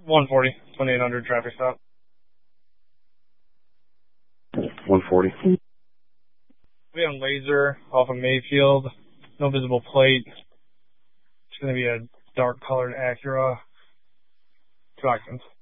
140, 2800 traffic stop. 140. We have a laser off of Mayfield. No visible plate. It's going to be a dark colored Acura. 2 occupants.